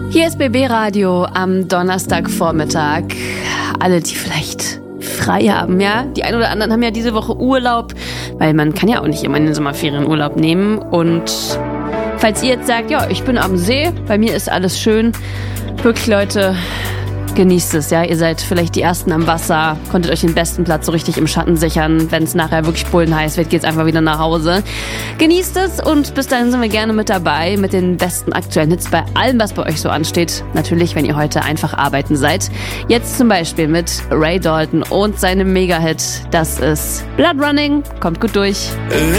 Hier ist BB Radio am Donnerstagvormittag. Alle, die vielleicht frei haben, ja. Die einen oder anderen haben ja diese Woche Urlaub, weil man kann ja auch nicht immer in den Sommerferien Urlaub nehmen. Und falls ihr jetzt sagt, ja, ich bin am See, bei mir ist alles schön, wirklich Leute, genießt es, ja. Ihr seid vielleicht die Ersten am Wasser, konntet euch den besten Platz so richtig im Schatten sichern. Wenn es nachher wirklich bullenheiß wird, geht's einfach wieder nach Hause. Genießt es und bis dahin sind wir gerne mit dabei mit den besten aktuellen Hits bei allem, was bei euch so ansteht. Natürlich, wenn ihr heute einfach arbeiten seid. Jetzt zum Beispiel mit Ray Dalton und seinem Mega-Hit. Das ist Blood Running. Kommt gut durch. Wenn